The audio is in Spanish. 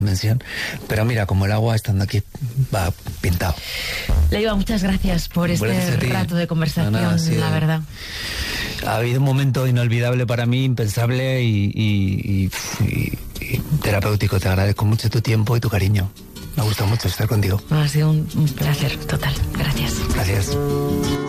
dimensión, pero mira, como el agua estando aquí va pintado. Leiva, muchas gracias por este rato de conversación, la verdad. Ha habido un momento inolvidable para mí, impensable y terapéutico. Te agradezco mucho tu tiempo y tu cariño. Me ha gustado mucho estar contigo. Ha sido un placer total. Gracias. Gracias.